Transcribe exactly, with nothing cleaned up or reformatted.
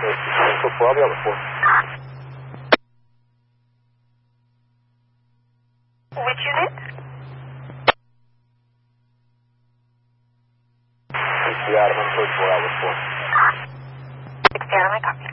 four, I'll be out four. Which unit? sixty Adam, I'm code four, out four. sixty Adam, I copy.